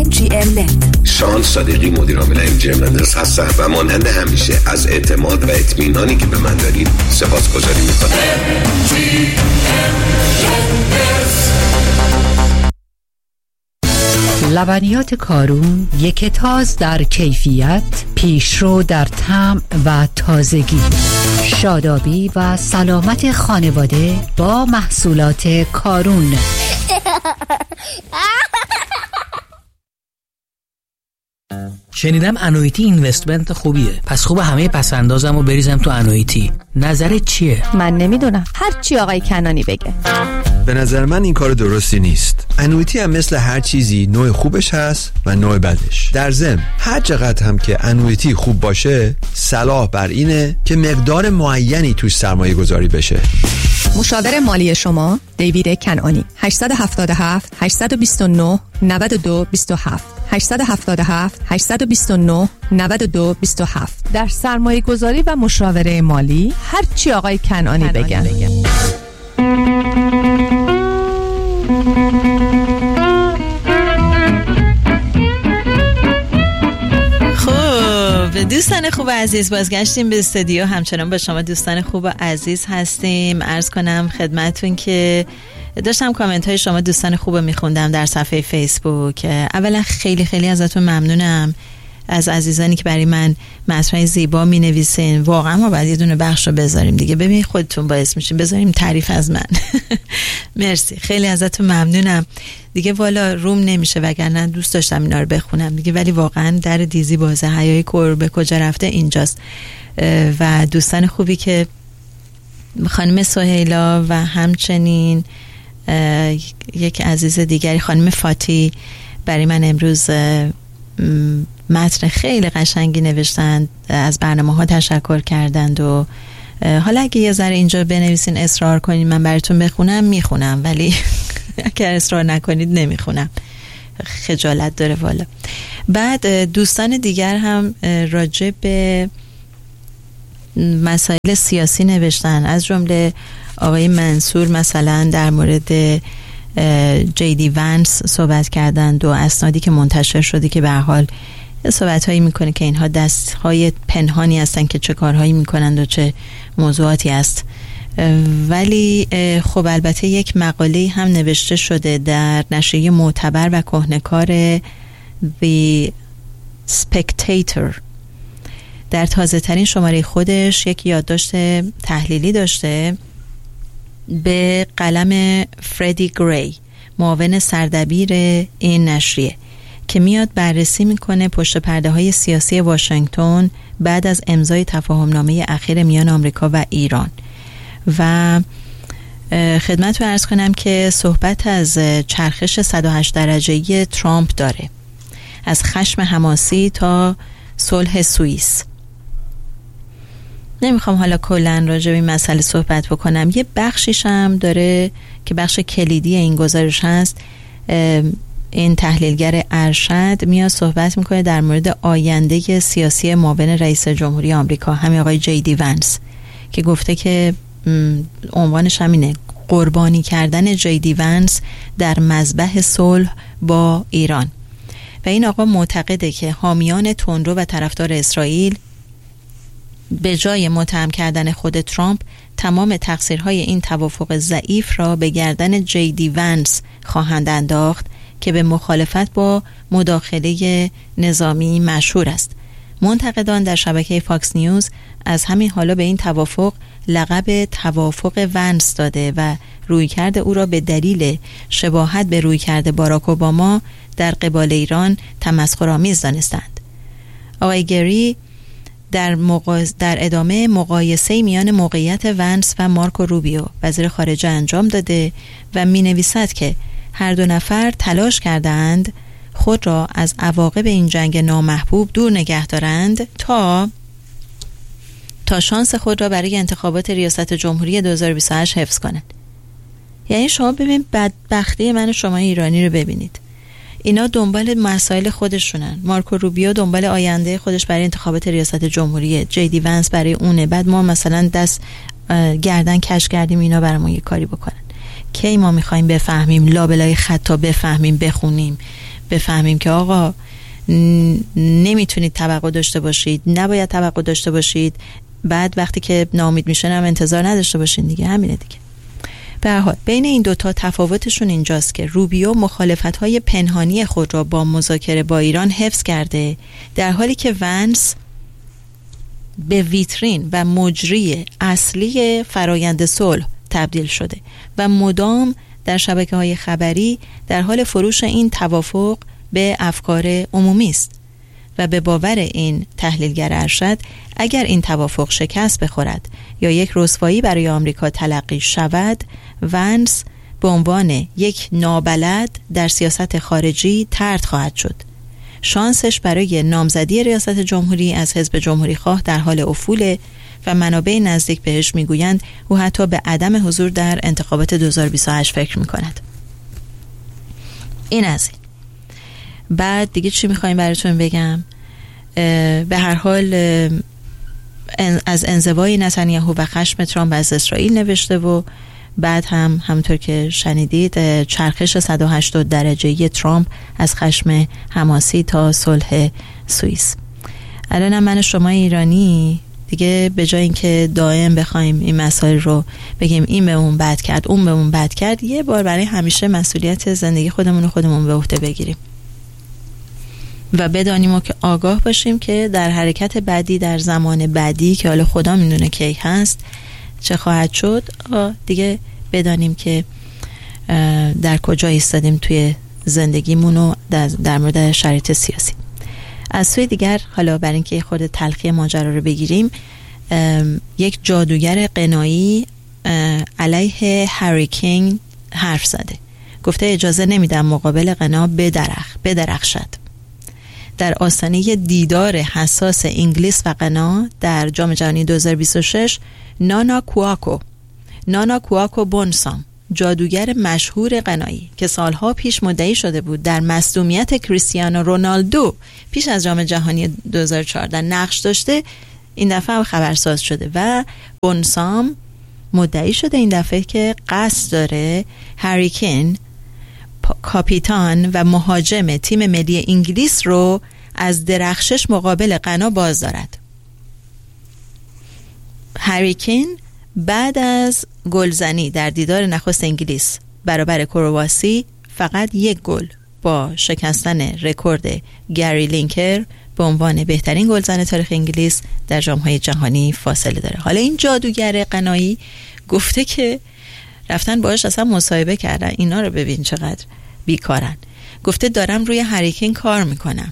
MGM Land. شان صادقی مدیر عامل MGM لندرز هستم و مانند همیشه از اعتماد و اطمینانی که به من دارید سپاسگزاری میکنم. لبنیات کارون، یک تاز در کیفیت، پیشرو در طعم و تازگی. شادابی و سلامت خانواده با محصولات کارون. شنیدم انویتی اینوستمنت خوبیه، پس خوب همه پسندازم رو بریزم تو انویتی. نظرت چیه؟ من نمیدونم، هر چی آقای کنانی بگه. به نظر من این کار درستی نیست. انویتی هم مثل هر چیزی نوع خوبش هست و نوع بدش. در ضمن هر چقدر هم که انویتی خوب باشه، صلاح بر اینه که مقدار معینی توش سرمایه گذاری بشه. مشاور مالی شما دیوید کنعانی. 877 829 92 27 877 829 92 27. در سرمایه گذاری و مشاوره مالی هر چی آقای کنعانی بگن. خب دوستان خوب و عزیز، بازگشتیم به استودیو. همچنان با شما دوستان خوب و عزیز هستیم. عرض کنم خدمتون که داشتم کامنت های شما دوستان خوب میخوندم در صفحه فیسبوک. اولا خیلی خیلی ازتون ممنونم از عزیزانی که برای من متنای زیبا می نویسین. واقعا ما باید یه دونه بخش رو بذاریم دیگه، ببین خودتون باعث میشین بذاریم تعریف از من. مرسی، خیلی ازتون ممنونم دیگه. والا روم نمیشه وگرنه دوست داشتم اینا رو بخونم دیگه، ولی واقعا در دیزی بازه، حیای کور به کجا رفته اینجاست. و دوستان خوبی که خانم سهیلا و همچنین یک عزیز دیگری خانم فاتی برای من امروز متن خیلی قشنگی نوشتند، از برنامه ها تشکر کردند و حالا اگه یه ذره اینجا بنویسین اصرار کنین من براتون بخونم میخونم، ولی اگر اصرار نکنید نمیخونم، خجالت داره والا. بعد دوستان دیگر هم راجع به مسائل سیاسی نوشتن، از جمله آقای منصور مثلا در مورد جیدی ونس صحبت کردند و اسنادی که منتشر شده که به هر حال صحبت هایی میکنه که اینها دست های پنهانی هستن که چه کارهایی میکنند و چه موضوعاتی است. ولی خب البته یک مقاله هم نوشته شده در نشریه معتبر و کهنه‌کار The Spectator. در تازه ترین شماره خودش یک یادداشت تحلیلی داشته به قلم فردی گری، معاون سردبیر این نشریه، که میاد بررسی میکنه پشت پرده های سیاسی واشنگتن بعد از امضای تفاهمنامه اخیر میان آمریکا و ایران. و خدمت رو عرض کنم که صحبت از چرخش 108 درجه‌ای ترامپ داره، از خشم حماسی تا صلح سوئیس. نمیخوام حالا کلن راجع به این مسئله صحبت بکنم. یه بخشیش هم داره که بخش کلیدی این گزارش هست. این تحلیلگر ارشد میاد صحبت میکنه در مورد آینده سیاسی معاون رئیس جمهوری آمریکا، همین آقای جیدی ونس، که گفته که عنوانش همینه، قربانی کردن جیدی ونس در مذبح صلح با ایران. و این آقا معتقده که حامیان تندرو و طرفدار اسرائیل به جای متهم کردن خود ترامپ تمام تقصیرهای این توافق ضعیف را به گردن جیدی ونس خواهند انداخت که به مخالفت با مداخله نظامی مشهور است. منتقدان در شبکه فاکس نیوز از همین حالا به این توافق لقب توافق ونس داده و رویکرد او را به دلیل شباهت به رویکرد باراک اوباما در قبال ایران تمسخرآمیز دانستند. آقای گری در ادامه مقایسه میان موقعیت ونس و مارکو روبیو وزیر خارجه انجام داده و می نویسد که هر دو نفر تلاش کردند خود را از عواقب این جنگ نامحبوب دور نگه دارند تا شانس خود را برای انتخابات ریاست جمهوری 2028 حفظ کنند. یعنی شما ببین بدبختی من و شما ایرانی رو ببینید. اینا دنبال مسائل خودشونن. مارکو روبیو دنبال آینده خودش برای انتخابات ریاست جمهوری، جیدی ونس برای اونه. بعد ما مثلا دست گردن کش کردیم اینا برامون یه کاری بکنن. کی ما میخوایم بفهمیم لابلای خطا بفهمیم، بخونیم، بفهمیم که آقا نمیتونید توقع داشته باشید، نباید توقع داشته باشید، بعد وقتی که ناامید میشن هم انتظار نداشته باشین دیگه. همینه دیگه. به هر حال بین این دوتا تفاوتشون اینجاست که روبیو مخالفت‌های پنهانی خود را با مذاکره با ایران حفظ کرده، در حالی که ونس به ویترین و مجری اصلی فرایند صلح تبدیل شده و مدام در شبکه‌های خبری در حال فروش این توافق به افکار عمومی است. و به باور این تحلیلگر ارشد، اگر این توافق شکست بخورد یا یک رسوایی برای آمریکا تلقی شود، ونس به عنوان یک نابلد در سیاست خارجی طرد خواهد شد. شانسش برای نامزدی ریاست جمهوری از حزب جمهوری خواه در حال افوله و منابع نزدیک بهش میگویند او حتی به عدم حضور در انتخابات 2028 فکر میکند. این از این. بعد دیگه چی میخوایم براتون بگم؟ به هر حال از انزوای نتانیاهو و خشم ترامپ از اسرائیل نوشته و بعد هم همونطور که شنیدید چرخش 180 درجه‌ای ترامپ از خشم حماسی تا صلح سوئیس. الان من شما ایرانی دیگه به جای اینکه دائم بخوایم این مسائل رو بگیم این به اون بد کرد اون به اون بد کرد، یه بار برای همیشه مسئولیت زندگی خودمون به عهده بگیریم و بدانیم و که آگاه باشیم که در حرکت بعدی در زمان بعدی که حالا خدا میدونه کی هست چه خواهد شد، دیگه بدانیم که در کجا ایستادیم توی زندگیمون و در مورد شرایط سیاسی. از سوی دیگر حالا برای اینکه خود تلخی ماجرا رو بگیریم، یک جادوگر قنایی علیه هری کینگ حرف زده، گفته اجازه نمیدم مقابل قنا بدرخشد. در آستانه دیدار حساس انگلیس و قنا در جام جهانی 2026 نانا کوآکو بونسام، جادوگر مشهور قنایی که سالها پیش مدعی شده بود در مصدومیت کریستیانو رونالدو پیش از جام جهانی 2014 نقش داشته، این دفعه خبرساز شده و بونسام مدعی شده این دفعه که قصد داره هری کین کاپیتان و مهاجم تیم ملی انگلیس رو از درخشش مقابل غنا باز دارد. هری کین بعد از گلزنی در دیدار نخست انگلیس برابر کرواسی فقط یک گل با شکستن رکورد گری لینکر به عنوان بهترین گلزن تاریخ انگلیس در جام‌های جهانی فاصله داره. حالا این جادوگر قنایی گفته که رفتن باهاش اصلا مصاحبه کردن، اینا رو ببین چقدر بیکارن. گفته دارم روی هری کین کار میکنم.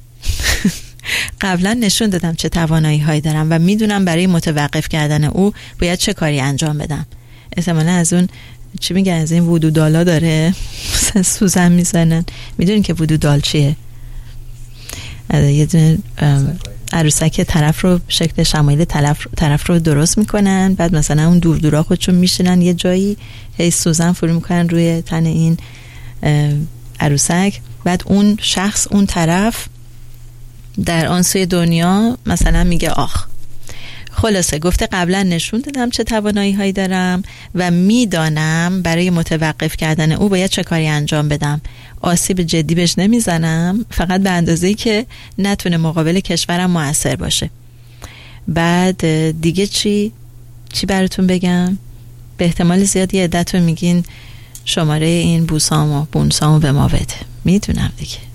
قبلا نشون دادم چه توانایی هایی دارم و میدونم برای متوقف کردن او باید چه کاری انجام بدم. احتمالا از اون چی میگن، از این وودو دالا داره مثلا سوزن میزنن. میدونین که وودو دال چیه؟ یه دونه عروسک طرف رو شکل شمایل طرف رو درست میکنن، بعد مثلا اون دورا خودشون میشینن یه جایی، هی سوزن فرو میکنن روی تن این عروسک، بعد اون شخص اون طرف در آن سوی دنیا مثلا میگه آخ. خلاصه گفته قبلا نشون دادم چه توانایی هایی دارم و میدانم برای متوقف کردن او باید چه کاری انجام بدم. آسیب جدی بهش نمیزنم، فقط به اندازه‌ای که نتونه مقابل کشورم مؤثر باشه. بعد دیگه چی براتون بگم؟ به احتمال زیاد یه عدتون میگین شماره این بونسامو به ما بده. میدونم دیگه.